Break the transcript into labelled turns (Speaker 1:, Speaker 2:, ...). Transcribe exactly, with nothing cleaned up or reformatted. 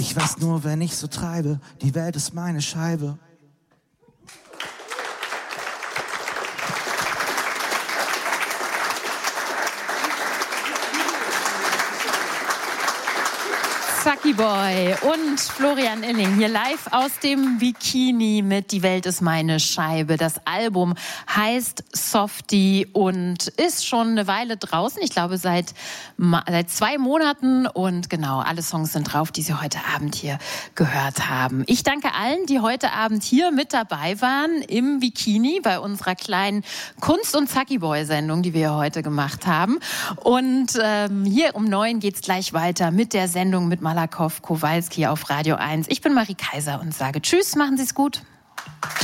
Speaker 1: Ich weiß nur, wenn ich so treibe, die Welt ist meine Scheibe.
Speaker 2: Zacki Boy und Florian Illing hier live aus dem Bikini mit Die Welt ist meine Scheibe. Das Album heißt Softie und ist schon eine Weile draußen. Ich glaube seit, seit zwei Monaten und genau, alle Songs sind drauf, die Sie heute Abend hier gehört haben. Ich danke allen, die heute Abend hier mit dabei waren im Bikini bei unserer kleinen Kunst- und Zacki Boy-Sendung, die wir heute gemacht haben. Und ähm, hier um neun geht's gleich weiter mit der Sendung mit Malakoff Kowalski auf Radio eins. Ich bin Marie Kaiser und sage Tschüss, machen Sie es gut.